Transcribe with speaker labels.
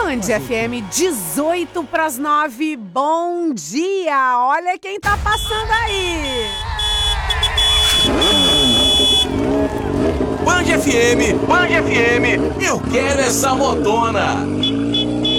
Speaker 1: Band FM 18 para as 9. Bom dia! Olha quem tá passando aí!
Speaker 2: Band FM, eu quero essa motona!